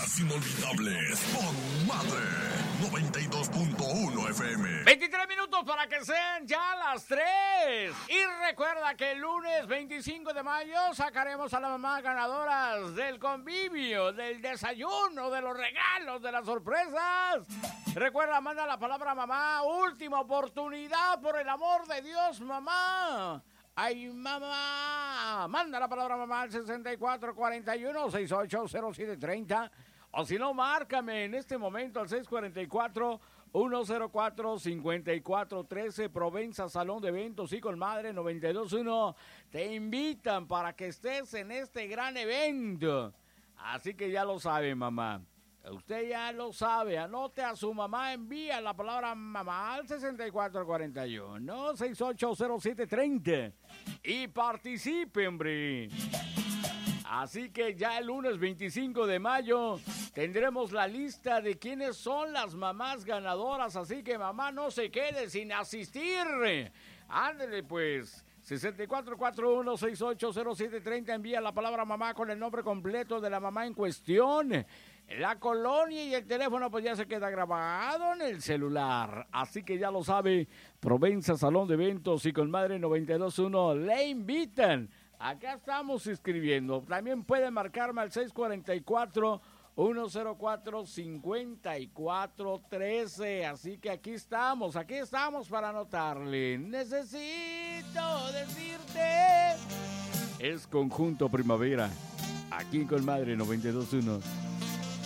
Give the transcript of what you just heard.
Días inolvidables con Madre 92.1 FM. 23 minutos para que sean ya las 3. Y recuerda que el lunes 25 de mayo sacaremos a las mamás ganadoras del convivio, del desayuno, de los regalos, de las sorpresas. Recuerda, manda la palabra mamá. Última oportunidad, por el amor de Dios, mamá. ¡Ay, mamá! Manda la palabra mamá al 6441-680730. O si no, márcame en este momento al 644-104-5413. Provenza Salón de Eventos y con Madre 92.1. Te invitan para que estés en este gran evento. Así que ya lo sabe, mamá. Usted ya lo sabe, anote a su mamá, envía la palabra mamá al 6441-680730 y participe, hombre. Así que ya el lunes 25 de mayo tendremos la lista de quiénes son las mamás ganadoras, así que mamá no se quede sin asistir. Ándele pues. 6441-680730, envía la palabra mamá con el nombre completo de la mamá en cuestión. La colonia y el teléfono pues ya se queda grabado en el celular. Así que ya lo sabe, Provenza Salón de Eventos y con Madre 92.1 le invitan. Acá estamos escribiendo. También puede marcarme al 644-104-5413. Así que aquí estamos para anotarle. Necesito decirte. Es Conjunto Primavera, aquí con Madre 92.1.